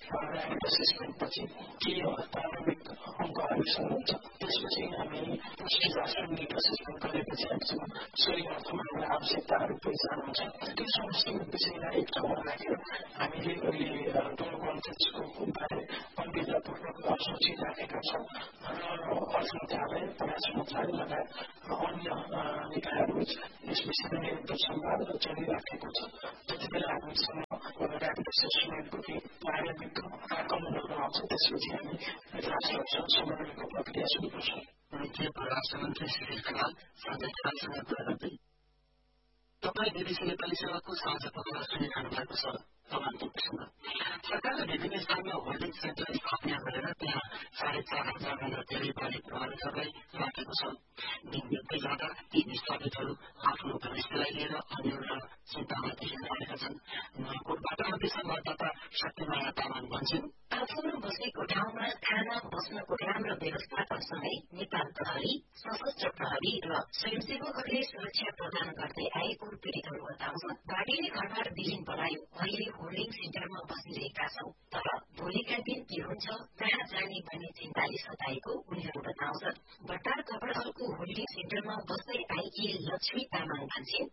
rapid एसेसमेन्टपछि के प्रारम्भिक अङ्कहरू हुन्छ त्यसपछि हामी पोस्ट डिजास्टर निड एसेसमेन्ट गरेपछि हामीसँग सही अर्थमा हाम्रो आवश्यकताहरू पहिचान हुन्छ त्यो समष्टिगत विषयलाई एक ठाउँमा राखेर हामीले अहिले टोल कन्टेन्ट्सको बारे गम्भीरतापूर्वक सोचिराखेका छौँ र अर्थ मन्त्रालय प्रयास मन्त्रालय लगायत अन्य निकायहरू यस विषयमा निरन्तर संवाद चलिराखेको छ जति बेला हामीसँग ऱ्यापिड एसेसमेन्टको केही प्रारम्भिक आकलनहरू आउँछ त्यसपछि हामी राष्ट्रसँग समन्वयको प्रक्रिया सुरु गर्छौँ के परराष्ट्र मन्त्री श्री खनाल साझा खनालसँग कुरा गर्दै तपाईँ BBC नेपाली सेवाको साझा पखला सुनिरहनु भएको छ समान्तक प्रसङ्ग सरकारले विभिन्न स्थानमा होल्डिङ सेन्टर स्थापना गरेर त्यहाँ 4,500 भन्दा धेरै बाली प्रभावितहरूलाई राखेको छ दिन बित्दै जाँदा ती विस्थापितहरू आफ्नो भविष्यलाई लिएर अन्य चिन्तामा देखिरहेका छन् नुवाकोटबाट आउँदै संवाददाता शक्तिमाया तामाङ भन्छन् आफूले बसेको ठाउँमा खाना बस्नको राम्रो व्यवस्थापनसँगै नेपाल प्रहरी सशस्त्र प्रहरी र स्वयंसेवकहरूले सुरक्षा प्रदान गर्दै आएको पीड़ितहरू बताउँछन् घाटीले घरबार विहीन बनायो अहिले होल्डिङ सेन्टरमा बसिरहेका छौं तर भोलिका दिन के हुन्छ कहाँ जाने भन्ने चिन्ताले सताएको उनीहरू बताउँछन् बटार कपडाहरूको होल्डिङ सेन्टरमा बस्दै आएकी लक्ष्मी तामाङ भन्छन्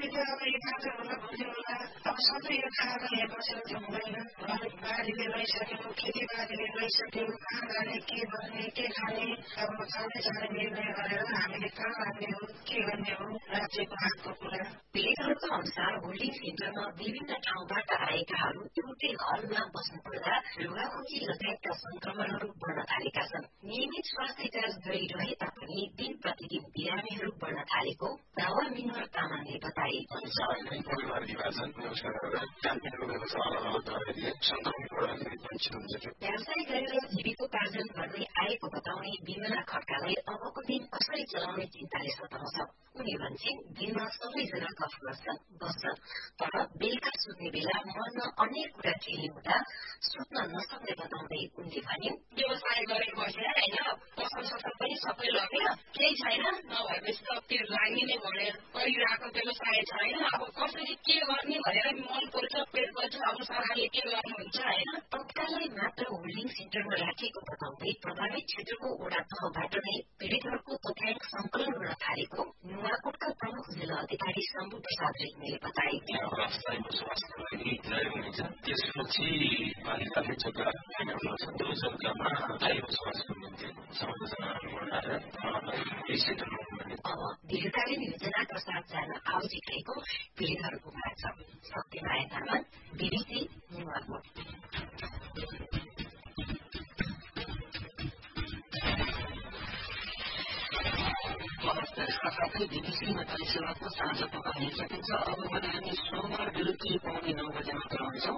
सबै यो खाना यहाँ बसेर चाहिँ हुँदैन बारीले लैसक्यो खेतीबारीले लैसक्यो खानाले के गर्ने के खाने अब चाँडै निर्णय गरेर हामीले कहाँ लाग्ने हो के गर्ने हो राज्यको हातको कुरा पीड़ितहरूको अनुसार होल्डिङ सेन्टरमा विभिन्न ठाउँबाट आएकाहरू एउटै हलमा बस्नुपर्दा लुगाखोकी लगायतका संक्रमणहरू बढ्न थालेका छन् नियमित स्वास्थ्य जाँच गरिरहे तापनि दिन प्रतिदिन बिरामीहरू बढ्न थालेको दावा मिनवर तामाङले बताए व्यवसाय गरेर जीविकोपार्जन गर्दै आएको बताउने विमला खड्कालाई अबको दिन कसरी चलाउने चिन्ताले सताउँछ उनी भन्छन् दिनमा सबैजना गफ गर्छन् बस्छन् तर बेलुका सुत्ने बेला मनमा अन्य कुरा ठेली हुँदा सुत्न नसक्ने बताउँदै उनले भनिन् व्यवसाय गरेर बसेर होइन पसल ससल पनि सबै लगेर केही छैन नभएपछि त त्यो लाग्ने नै भनेर गरिरहेको व्यवसाय छैन अब कसरी के गर्ने भनेर मन पर्छ पेट पर्छ अब सरकारले के गर्नुहुन्छ होइन तत्कालै मात्र होल्डिङ सेन्टरमा राखिएको बताउँदै प्रभावित क्षेत्रको वडा तहबाट नै पीड़ितहरूको तथ्याङ्क संकलन गर्न थालेको नुवाकोटका प्रमुख जिल्ला अधिकारी शम्भु प्रसाद रेग्मीले बताए त्यसपछि पालिकाले जग्गा त्यो जग्गामा बसोबासको निम्ति अब दीर्घकालीन योजनाका साथ जान आवश्यक रहेको पीड़ितहरूको माग छ शक्तिमाया तामाङ BBC नुवाकोट यसका साथै BBC नेपाली सेवाको साँझ पख हेर्न सकिन्छ अब भने हामी सोमबार बेलुकी 9:15 बजे मात्र आउँछौँ